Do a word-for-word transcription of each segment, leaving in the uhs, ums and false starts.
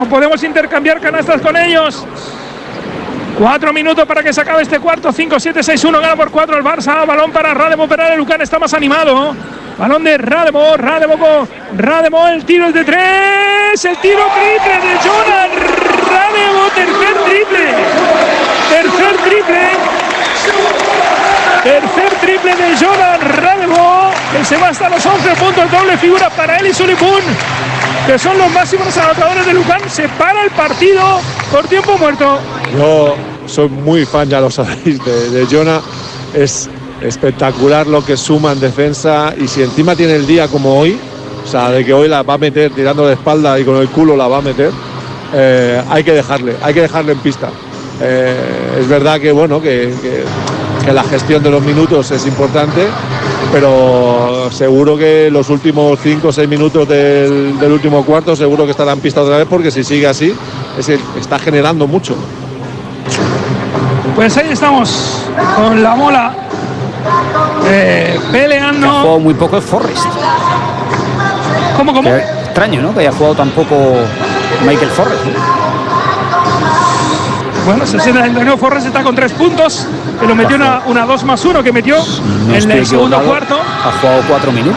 Podemos intercambiar canastas con ellos. Cuatro minutos para que se acabe este cuarto. Cinco, siete, seis, uno. Gana por cuatro el Barça. Balón para Rademo, pero el Lukan está más animado. Balón de Rademo. Rademo, Rademo, el tiro es de tres. El tiro triple de Jonan Rademo. Tercer triple. Tercer triple. Tercer triple de Jonan Rademo, que se va hasta los once puntos. Doble figura para él y Sulipun, que son los máximos anotadores de Lukan. Se para el partido por tiempo muerto. Yo soy muy fan, ya lo sabéis, de, de Jonah. Es espectacular lo que suma en defensa, y si encima tiene el día como hoy, o sea, de que hoy la va a meter tirando de espalda y con el culo la va a meter, eh, hay que dejarle, hay que dejarle en pista. Eh, es verdad que, bueno, que, que, que la gestión de los minutos es importante, pero seguro que los últimos cinco o seis minutos del, del último cuarto seguro que estará en pista otra vez, porque si sigue así, es que está generando mucho. Pues ahí estamos con la bola eh, peleando. Ha jugado muy poco el Forrest. ¿Cómo, cómo? Qué extraño, ¿no? Que haya jugado tampoco Michael Forrest, ¿no? Bueno, sesenta y nueve. Forrest está con tres puntos, que lo metió una, una dos más uno que metió no en el segundo cuarto. Ha jugado cuatro minutos.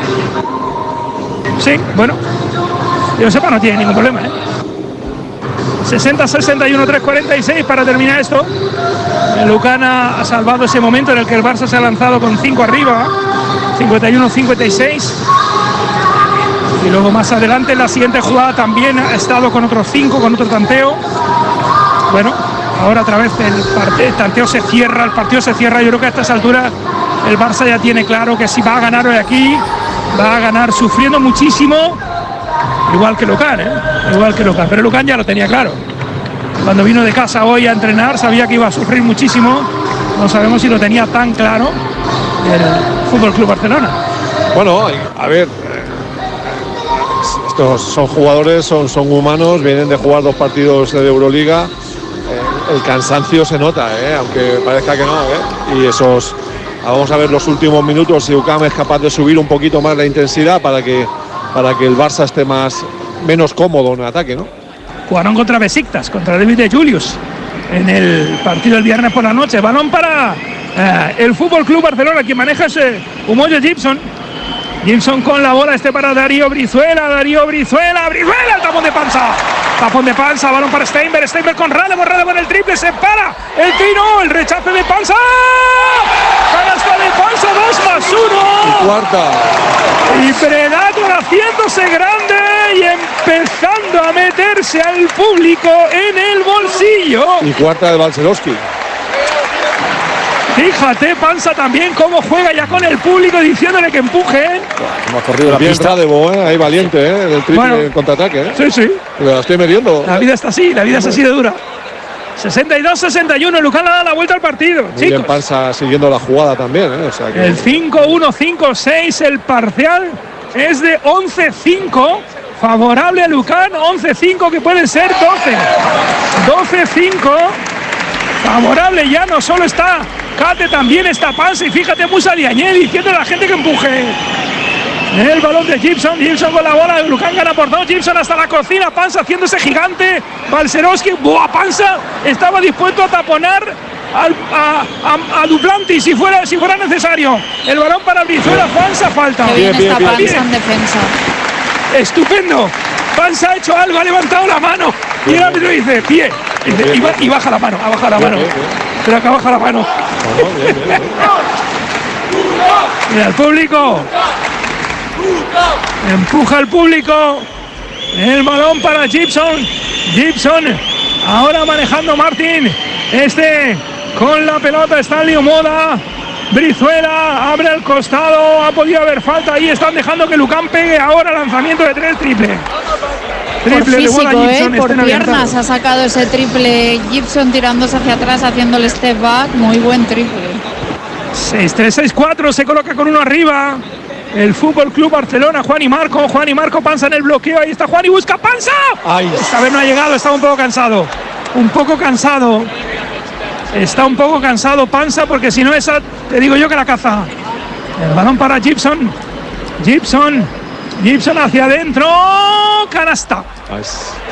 ¿sí? Sí, bueno, yo sepa, no tiene ningún problema, ¿eh? sesenta, sesenta y uno, tres cuarenta y seis para terminar esto. El Lukan ha salvado ese momento en el que el Barça se ha lanzado con cinco arriba, cincuenta y uno, cincuenta y seis. Y luego más adelante en la siguiente jugada también ha estado con otros cinco, con otro tanteo. Bueno, ahora otra vez el, parte, el tanteo se cierra, el partido se cierra. Yo creo que a estas alturas el Barça ya tiene claro que si va a ganar hoy aquí, va a ganar sufriendo muchísimo, igual que Lukan, ¿eh? Igual que Lukan, pero Lukan ya lo tenía claro. Cuando vino de casa hoy a entrenar sabía que iba a sufrir muchísimo. No sabemos si lo tenía tan claro el Fútbol Club Barcelona. Bueno, a ver, estos son jugadores, son, son humanos, vienen de jugar dos partidos de Euroliga. Eh, el cansancio se nota, eh, aunque parezca que no, eh, y esos, vamos a ver los últimos minutos si UCAM es capaz de subir un poquito más la intensidad para que, para que el Barça esté más, menos cómodo en el ataque, ¿no? Jugaron contra Besiktas, contra David de Julius en el partido del viernes por la noche. Balón para eh, el Fútbol Club Barcelona, quien maneja ese Umoja Gibson. Gibson con la bola, este para Darío Brizuela, Darío Brizuela, Brizuela, el tapón de panza, tapón de panza, balón para Steinberg, Steinberg con Rademo, Rademo en el triple, se para, el tiro, el rechace de panza, canasta de panza, dos más uno. Y cuarta. Y Predator haciéndose grande y empezando a meterse al público en el bolsillo. Y cuarta de Balcerowski. Fíjate, Panza también cómo juega ya con el público diciéndole que empuje. Como ha corrido la Bien pista. Rademo, ¿eh? Ahí valiente, ¿eh? El triple Bueno, en contraataque, ¿eh? Sí, sí. La estoy metiendo. La vida está así, la vida es así de dura. sesenta y dos, sesenta y uno, Lukan le da la vuelta al partido. Muy chicos. bien Panza siguiendo la jugada también, ¿eh? O sea que... El cinco uno, cinco seis, el parcial es de once cinco. Favorable a Lukan, once cinco, que pueden ser doce. doce cinco. Favorable ya no solo está Cate, también está Panza, y fíjate Musa Diagne diciendo a la gente que empuje. El balón de Gibson, Gibson con la bola, Lukan gana por dos, Gibson hasta la cocina, Panza haciéndose gigante, Balcerowski, ¡buah! Panza estaba dispuesto a taponar al, a, a, a Duplantis si fuera, si fuera necesario. El balón para Brizuela, Panza, falta. Qué bien, Bien, está bien, Panza bien. en defensa. Estupendo. Panza ha hecho algo, ha levantado la mano y el árbitro dice pie y, dice, y, ba- y baja la mano, ha bajado la mano, pero que baja la mano. Mira el público, empuja al público, el balón para Gibson, Gibson ahora manejando Martín, este con la pelota está Stanley Omoda. Brizuela abre al costado, ha podido haber falta, ahí están dejando que Lukan pegue ahora, lanzamiento de tres, triple. Por Triple de físico, bola eh, Gibson, por escena piernas abierta. ha sacado ese triple Gibson tirándose hacia atrás, haciendo el step back, muy buen triple. seis tres, seis cuatro, se coloca con uno arriba. El Fútbol Club Barcelona, Juan y Marco, Juan y Marco, Panza en el bloqueo, ahí está Juan y busca Panza. Ay. Esta vez no ha llegado, está un poco cansado, un poco cansado. Está un poco cansado Panza, porque si no esa, te digo yo que la caza. El balón para Gibson. Gibson. Gibson hacia adentro. Canasta. Nice.